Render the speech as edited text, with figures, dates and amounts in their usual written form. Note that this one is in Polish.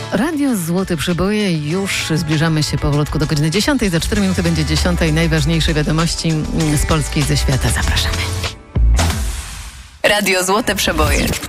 Radio Złote Przeboje. Już zbliżamy się powolutku do godziny 10. Za 4 minuty będzie 10. Najważniejsze wiadomości z Polski i ze świata. Zapraszamy. Radio Złote Przeboje.